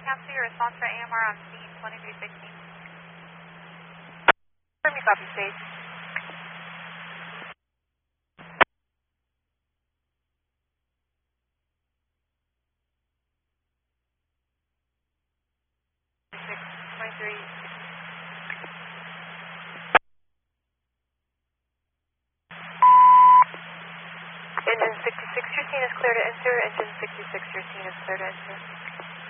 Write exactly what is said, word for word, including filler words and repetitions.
Cancel your response for A M R on scene twenty-three sixteen. Let me copy stage. twenty-three. Engine sixty-six, your scene is clear to enter. Engine sixty-six, your scene is clear to enter.